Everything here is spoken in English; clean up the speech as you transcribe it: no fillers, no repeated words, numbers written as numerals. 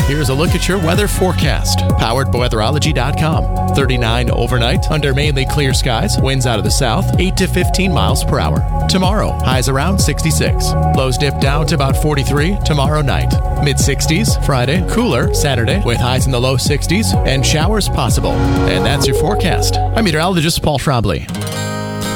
Here's a look at your weather forecast, powered by weatherology.com. 39 overnight, under mainly clear skies, winds out of the south, 8 to 15 miles per hour. Tomorrow, highs around 66. Lows dip down to about 43 tomorrow night. Mid-60s Friday, cooler Saturday, with highs in the low 60s and showers possible. And that's your forecast. I'm meteorologist Paul Trombley.